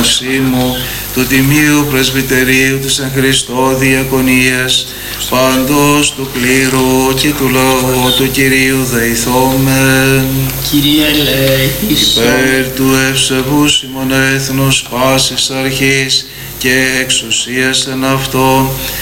οσίμου, του Τιμίου Πρεσβυτερίου της εν Χριστώ Διακονίας, πάντως του κλήρου και του λαού του Κυρίου δεηθόμεν. Κύριε ελέησον. Υπέρ του ευσεβούς ημών έθνους πάσης αρχής και εξουσίας εν αυτό,